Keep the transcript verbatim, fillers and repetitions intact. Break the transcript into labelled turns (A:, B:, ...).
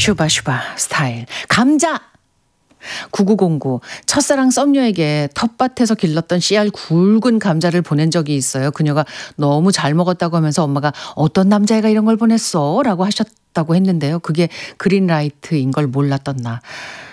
A: 슈바슈바 스타일. 감자! 구구공구. 첫사랑 썸녀에게 텃밭에서 길렀던 씨알 굵은 감자를 보낸 적이 있어요. 그녀가 너무 잘 먹었다고 하면서 엄마가 어떤 남자애가 이런 걸 보냈어? 라고 하셨다고 했는데요. 그게 그린라이트인 걸 몰랐던 나.